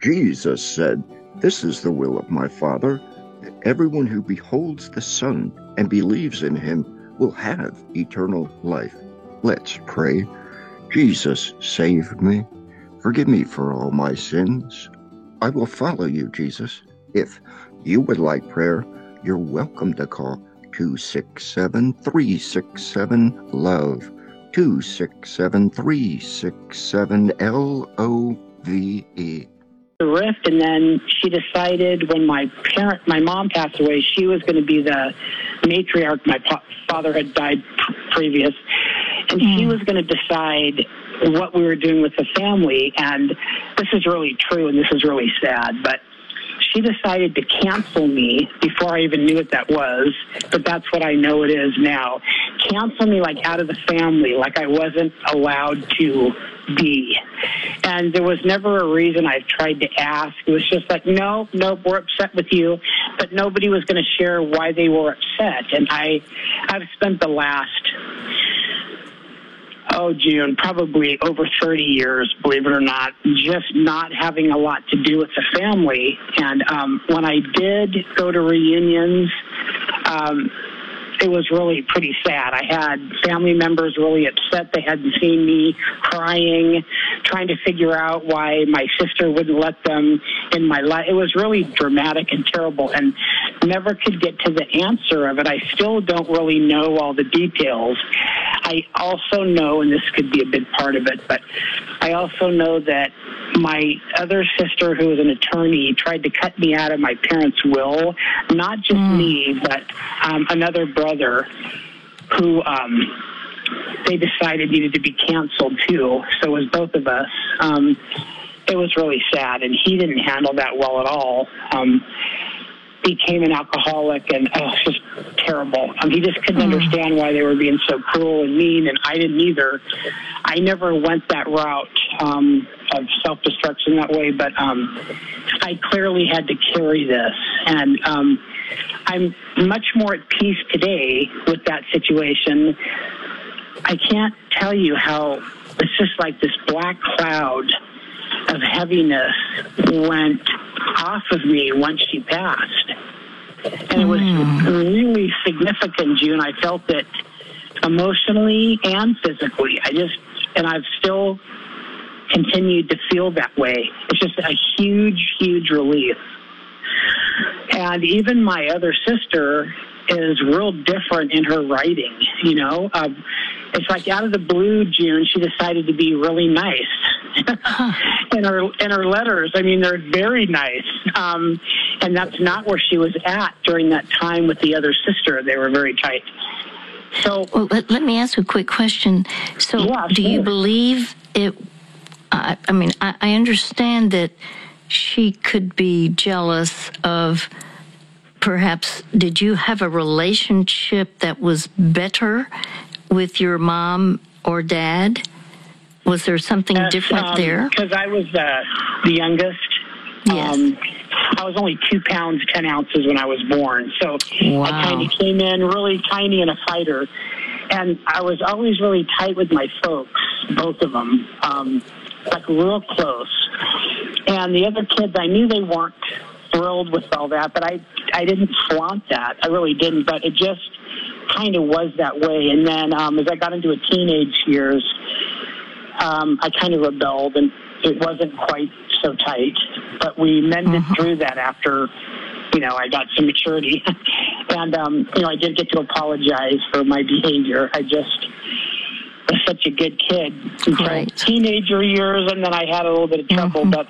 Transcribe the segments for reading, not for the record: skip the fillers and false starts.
Jesus said, "This is the will of my Father, that everyone who beholds the Son and believes in him will have eternal life." Let's pray. Jesus, save me. Forgive me for all my sins. I will follow you, Jesus. If you would like prayer, you're welcome to call 267-367-LOVE, 267-367-LOVE. The rift, and then she decided when my mom passed away, she was going to be the matriarch. My father had died previous, and she was going to decide what we were doing with the family. And this is really true, and this is really sad, but she decided to cancel me before I even knew what that was, but that's what I know it is now. Cancel me like out of the family, like I wasn't allowed to be. And there was never a reason I've tried to ask. It was just like, no, we're upset with you, but nobody was going to share why they were upset. And I've spent the last, June, probably over 30 years, believe it or not, just not having a lot to do with the family. And when I did go to reunions, it was really pretty sad. I had family members really upset. They hadn't seen me, crying, trying to figure out why my sister wouldn't let them in my life. It was really dramatic and terrible, and never could get to the answer of it. I still don't really know all the details. I also know, and this could be a big part of it, but I also know that my other sister, who was an attorney, tried to cut me out of my parents' will. Not just me, but another brother who they decided needed to be canceled too. So it was both of us. It was really sad, and he didn't handle that well at all. Became an alcoholic, and it's just terrible. He just couldn't understand why they were being so cruel and mean, and I didn't either. I never went that route of self-destruction that way, but I clearly had to carry this, and I'm much more at peace today with that situation. I can't tell you how it's just like this black cloud of heaviness went off of me once she passed. And it was really significant, June. I felt it emotionally and physically. I've still continued to feel that way. It's just a huge, huge relief. And even my other sister is real different in her writing, you know. It's like out of the blue, June, she decided to be really nice. in her letters. I mean, they're very nice. And that's not where she was at during that time with the other sister. They were very tight. So, well, let me ask a quick question. So, yeah, do you believe it? I understand that she could be jealous of. Perhaps, did you have a relationship that was better with your mom or dad? Was there something different there? Because I was the youngest. Yes. I was only 2 pounds, 10 ounces when I was born. So wow. I kind of came in really tiny and a fighter. And I was always really tight with my folks, both of them, like real close. And the other kids, I knew they weren't thrilled with all that, but I didn't flaunt that. I really didn't, but it just kind of was that way. And then as I got into a teenage years, I kind of rebelled, and it wasn't quite so tight. But we mended through that after, I got some maturity. And, I did get to apologize for my behavior. I just was such a good kid until teenager years, and then I had a little bit of trouble. But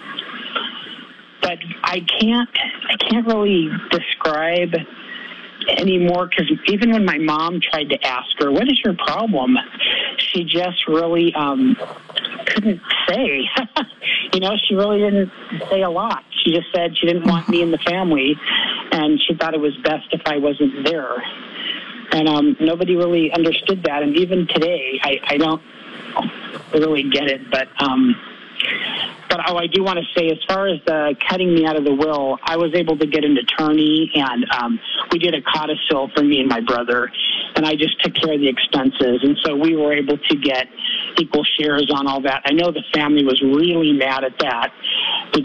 I can't really describe anymore, because even when my mom tried to ask her, what is your problem? She just really couldn't say. She really didn't say a lot. She just said she didn't want me in the family, and she thought it was best if I wasn't there. And nobody really understood that. And even today, I don't really get it. But I do want to say, as far as the cutting me out of the will, I was able to get an attorney, and we did a codicil for me and my brother, and I just took care of the expenses. And so we were able to get equal shares on all that. I know the family was really mad at that,